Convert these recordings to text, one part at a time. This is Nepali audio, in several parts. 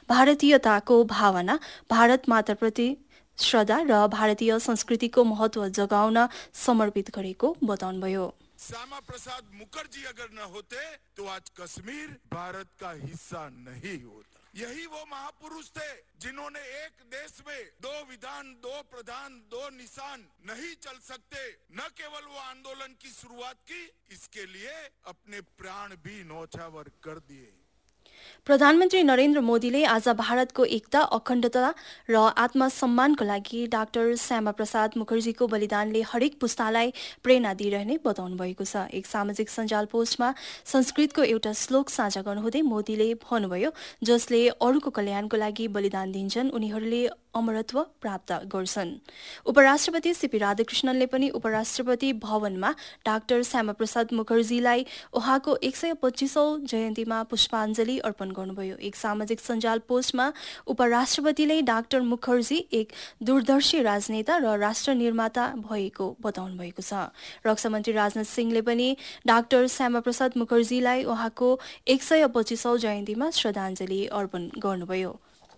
भारतीयताको भावना, भारत माताप्रति श्रद्धा र भारतीय संस्कृतिको महत्व जगाउन समर्पित गरेको बताउनुभयो। श्यामा प्रसाद मुखर्जी अगर न होते तो आज कश्मीर भारत का हिस्सा नहीं होता। यही वो महापुरुष थे जिन्होंने एक देश में 2 विधान, 2 प्रधान, 2 निशान नहीं चल सकते, न केवल वो आंदोलन की शुरुआत की, इसके लिए अपने प्राण भी न्यौछावर कर दिए। प्रधानमन्त्री नरेन्द्र मोदीले आज भारतको एकता, अखण्डता र आत्मसम्मानको लागि डाक्टर श्यामा प्रसाद मुखर्जीको बलिदानले हरेक पुस्तालाई प्रेरणा दिइरहने बताउनु भएको छ। एक सामाजिक सञ्जाल पोस्टमा संस्कृतको एउटा श्लोक साझा गर्नुहुँदै मोदीले भन्नुभयो, जसले अरूको कल्याणको लागि बलिदान दिन्छन् उनीहरूले अमरत्व प्राप्त गर्छन्। उपराष्ट्रपति सीपी राधाकृष्णनले पनि उपराष्ट्रपति भवनमा डाक्टर श्यामा प्रसाद मुखर्जीलाई उहाँको 125औं जयन्तीमा पुष्पाञ्जली अर्पण गर्नुभयो। एक सामाजिक सञ्जाल पोस्टमा उपराष्ट्रपतिले डाक्टर मुखर्जी एक दूरदर्शी राजनेता र राष्ट्र निर्माता भएको बताउनु भएको छ। रक्षा मन्त्री राजनाथ सिंहले पनि डाक्टर श्यामा प्रसाद मुखर्जीलाई उहाँको 125औं जयन्तीमा श्रद्धाञ्जली अर्पण गर्नुभयो।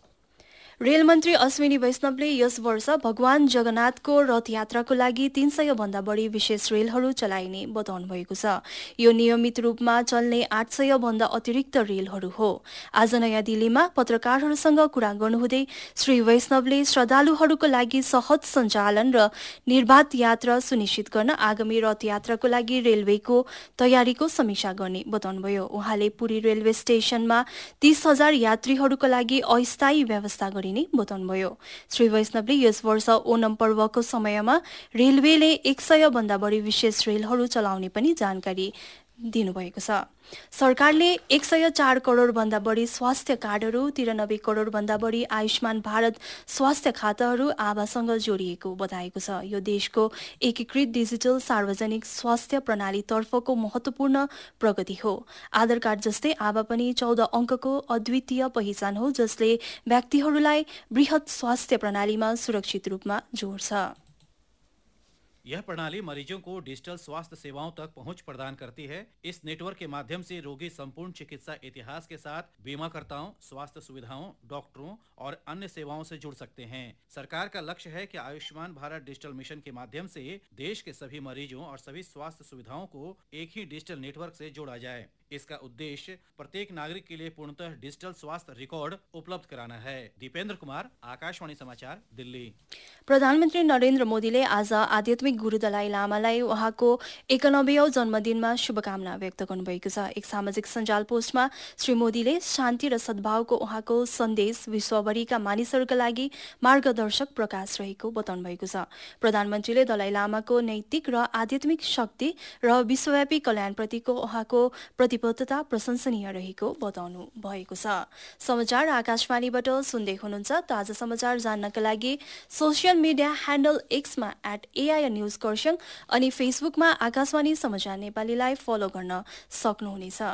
रेल मन्त्री अश्विनी वैष्णवले यस वर्ष भगवान जगन्नाथको रथयात्राको लागि 300 भन्दा बढी विशेष रेलहरू चलाइने बताउनु भएको छ। यो नियमित रूपमा चल्ने 800 भन्दा अतिरिक्त रेलहरू हो। आज नयाँ दिल्लीमा पत्रकारहरूसँग कुरा गर्नुहुँदै श्री वैष्णवले श्रद्धालुहरूको लागि सहज सञ्चालन र निर्बाध यात्रा सुनिश्चित गर्न आगामी रथयात्राको लागि रेलवेको तयारीको समीक्षा गर्ने बताउनुभयो। उहाँले पुरी रेलवे स्टेशनमा 30,000 यात्रीहरूको लागि अस्थायी व्यवस्था गरिने बताउनुभयो। श्री वैष्णवले यस वर्ष ओणम पर्वको समयमा रेलवेले 100 भन्दा बढी विशेष रेलहरू चलाउने पनि जानकारी दिनुभएको छ। सरकारले 104 करोड भन्दा बढी स्वास्थ्य कार्डहरू, 93 करोड भन्दा बढी आयुष्मान भारत स्वास्थ्य खाताहरू आभासँग जोडिएको बताएको छ। यो देशको एकीकृत डिजिटल सार्वजनिक स्वास्थ्य प्रणालीतर्फको महत्वपूर्ण प्रगति हो। आधार कार्ड जस्तै आभा पनि 14 अङ्कको अद्वितीय पहिचान हो, जसले व्यक्तिहरूलाई बृहत स्वास्थ्य प्रणालीमा सुरक्षित रूपमा जोड्छ। यह प्रणाली मरीजों को डिजिटल स्वास्थ्य सेवाओं तक पहुंच प्रदान करती है। इस नेटवर्क के माध्यम से रोगी संपूर्ण चिकित्सा इतिहास के साथ बीमाकर्ताओं, स्वास्थ्य सुविधाओं, डॉक्टरों और अन्य सेवाओं से जुड़ सकते हैं। सरकार का लक्ष्य है कि आयुष्मान भारत डिजिटल मिशन के माध्यम से देश के सभी मरीजों और सभी स्वास्थ्य सुविधाओं को एक ही डिजिटल नेटवर्क से जोड़ा जाए। इसका उद्देश्य प्रत्येक नागरिक के लिए पूर्णतः डिजिटल स्वास्थ्य रिकॉर्ड उपलब्ध कराना है। दीपेंद्र कुमार, आकाशवाणी समाचार, दिल्ली। प्रधानमन्त्री नरेन्द्र मोदीले आज आध्यात्मिक गुरु दलाई लामालाई उहाँको 91औं जन्मदिनमा शुभकामना व्यक्त गर्नुभएको छ। एक सामाजिक सञ्जाल पोस्टमा श्री मोदीले शान्ति र सद्भावको उहाँको सन्देश विश्वभरिका मानिसहरूका लागि मार्गदर्शक प्रकाश रहेको बताउनु भएको छ। प्रधानमन्त्रीले दलाई लामाको नैतिक र आध्यात्मिक शक्ति र विश्वव्यापी कल्याणप्रतिको उहाँको प्रतिबद्धता प्रशंसनीय रहेको बताउनु भएको छ। समाचार आकाशवाणीबाट सुन्दै हुनुहुन्छ। ताजा समाचार जान्नका लागि social media handle एक्समा @AIR news Kurseong अनि फेसबुकमा आकाशवाणी समाचार नेपालीलाई फलो गर्न सक्नुहुनेछ।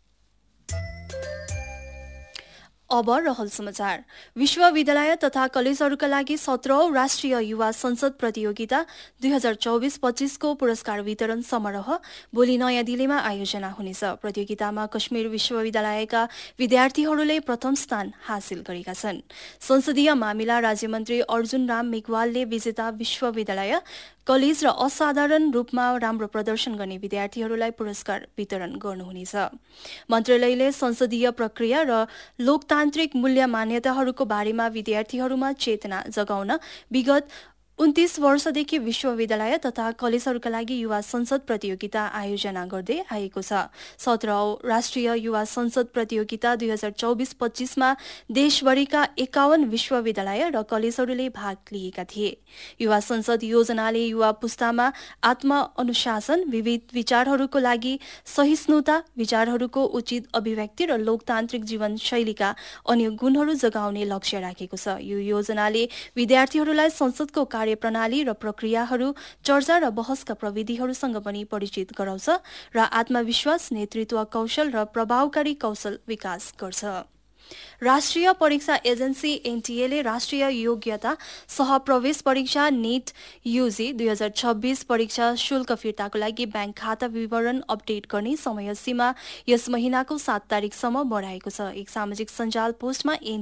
अब रहल समाचार। विश्वविद्यालय तथा कलेजहरूका लागि 17औं राष्ट्रिय युवा संसद प्रतियोगिता 2024-25 को पुरस्कार वितरण समारोह भोलि नयाँ दिल्लीमा आयोजना हुनेछ। प्रतियोगितामा कश्मीर विश्वविद्यालयका विद्यार्थीहरूले प्रथम स्थान हासिल गरेका छन्। संसदीय मामिला राज्यमन्त्री अर्जुन राम मेघवालले विजेता विश्वविद्यालय, कलेज र असाधारण रूपमा राम्रो प्रदर्शन गर्ने विद्यार्थीहरूलाई पुरस्कार वितरण गर्नुहुनेछ। मन्त्रालयले संसदीय प्रक्रिया र लोकतान्त्रिक मूल्य मान्यताहरूको बारेमा विद्यार्थीहरूमा चेतना जगाउन विगत 29 वर्षदेखि विश्वविद्यालय तथा कलेजहरूका लागि युवा संसद प्रतियोगिता आयोजना गर्दै आएको छ। 17औं राष्ट्रिय युवा संसद प्रतियोगिता 2024-25 मा देशभरिका 51 विश्वविद्यालय र कलेजहरूले भाग लिएका थिए। युवा संसद योजनाले युवा पुस्तामा आत्म-अनुशासन, विविध विचारहरूको लागि सहिष्णुता, विचारहरूको उचित अभिव्यक्ति र लोकतान्त्रिक जीवनशैलीका अन्य गुणहरू जगाउने लक्ष्य राखेको छ। यो योजनाले विद्यार्थीहरूलाई संसदको कार्यप्रणाली र प्रक्रियाहरू, चर्चा र बहसका प्रविधिहरूसँग पनि परिचित गराउँछ र आत्मविश्वास, नेतृत्व कौशल र प्रभावकारी कौशल विकास गर्छ। राष्ट्रिय परीक्षा एजेन्सी एनटीएले राष्ट्रिय योग्यता सह प्रवेश परीक्षा नीट यूजी 2026 परीक्षा शुल्क फिर्ताको लागि ब्याङ्क खाता विवरण अपडेट गर्ने समय सीमा यस महिनाको 7 तारिकसम्म बढाएको छ। एक सामाजिक सञ्जाल पोस्टमा